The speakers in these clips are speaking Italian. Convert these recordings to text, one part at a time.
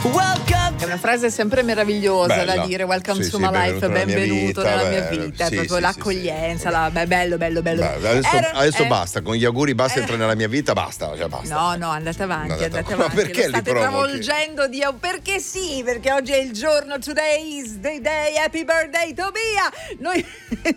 Welcome. È una frase sempre meravigliosa. Bella. da dire. Welcome Sì, to sì, my life, benvenuto nella mia vita. È sì, proprio sì, l'accoglienza, sì. bello. Adesso basta, con gli auguri basta, entra nella mia vita, basta. No, andate avanti. Ma perché Lo state travolgendo perché sì, perché oggi è il giorno, today is the day, happy birthday Tobia. Noi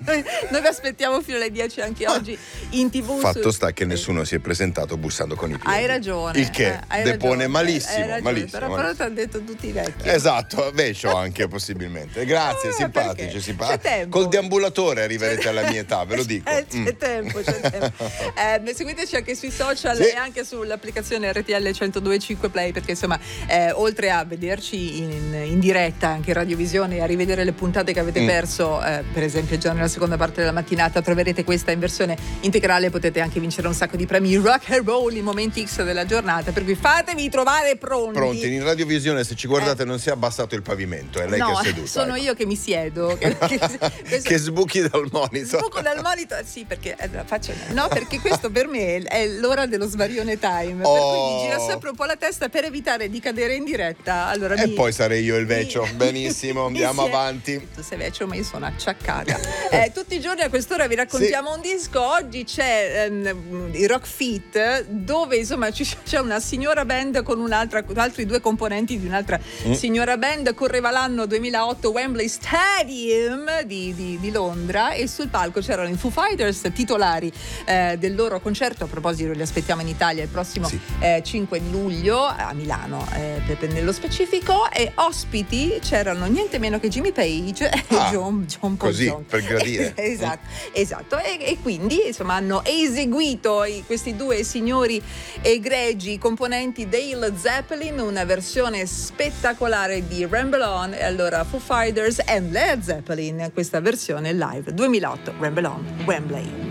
vi aspettiamo fino alle 10 anche oggi in TV. Fatto sta che nessuno si è presentato bussando con i piedi. Hai ragione. Il che depone malissimo. Però ti hanno detto tutti i vecchi. Esatto, vecchio anche possibilmente. Grazie, simpatici. C'è tempo. Col deambulatore arriverete alla mia età, ve lo dico. C'è tempo. Seguiteci anche sui social e anche sull'applicazione RTL 102.5 Play, perché insomma oltre a vederci in diretta anche in radiovisione e a rivedere le puntate che avete perso, per esempio già nella seconda parte della mattinata, troverete questa in versione integrale. Potete anche vincere un sacco di premi rock and roll, i momenti X della giornata, per cui fatevi trovare pronti. In radiovisione, se ci guardate, non si è abbassato il pavimento, è lei che è seduta. Sono io che mi siedo. Che sbuchi dal monitor. Sbuco dal monitor, sì, perché perché questo per me è l'ora dello svarione time. Per cui mi gira sempre un po' la testa per evitare di cadere in diretta. Allora, poi sarei io il vecchio. Benissimo, andiamo avanti. Tu sei vecchio, ma io sono acciaccata. Tutti i giorni a quest'ora vi raccontiamo un disco. Oggi c'è il Rock Fit, dove insomma c'è una signora band con altri due componenti di un'altra signora band. Correva l'anno 2008, Wembley Stadium di Londra, e sul palco c'erano i Foo Fighters, titolari del loro concerto. A proposito, li aspettiamo in Italia il prossimo 5 luglio a Milano, nello specifico, e ospiti c'erano niente meno che Jimmy Page e John Paul così, Jones. per gradire. Esatto. E quindi insomma hanno eseguito questi due signori egregi componenti dei Led Zeppelin una versione spettacolare di Ramble On. E allora Foo Fighters and Led Zeppelin, questa versione live 2008, Ramble On, Wembley.